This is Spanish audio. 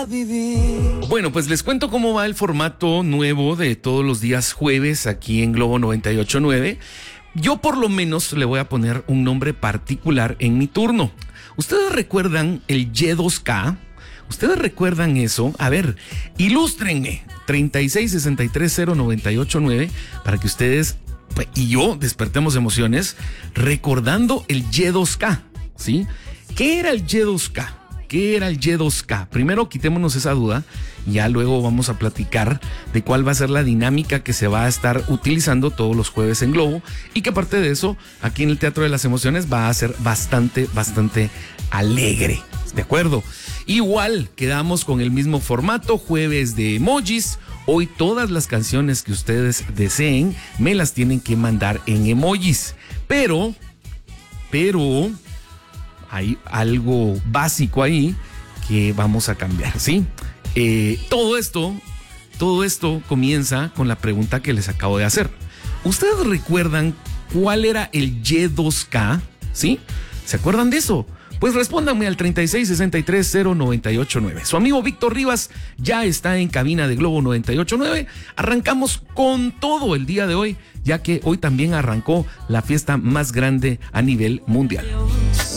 a vivir. Bueno, pues les cuento cómo va el formato nuevo de todos los días jueves aquí en Globo 98.9. Yo por lo menos le voy a poner un nombre particular en mi turno. ¿Ustedes recuerdan el Y2K? ¿Ustedes recuerdan eso? A ver, ilústrenme. 36630989 para que ustedes y yo despertemos emociones recordando el Y2K, ¿sí? ¿Qué era el Y2K? ¿Qué era el Y2K? Primero quitémonos esa duda y ya luego vamos a platicar de cuál va a ser la dinámica que se va a estar utilizando todos los jueves en Globo y que aparte de eso, aquí en el Teatro de las Emociones va a ser bastante alegre, ¿de acuerdo? Igual quedamos con el mismo formato, jueves de emojis. Hoy todas las canciones que ustedes deseen me las tienen que mandar en emojis, pero hay algo básico ahí que vamos a cambiar, ¿sí? Todo esto comienza con la pregunta que les acabo de hacer. ¿Ustedes recuerdan cuál era el Y2K? ¿Sí? ¿Se acuerdan de eso? Pues respóndanme al 36630989. Su amigo Víctor Rivas ya está en cabina de Globo 98.9. Arrancamos con todo el día de hoy, ya que hoy también arrancó la fiesta más grande a nivel mundial.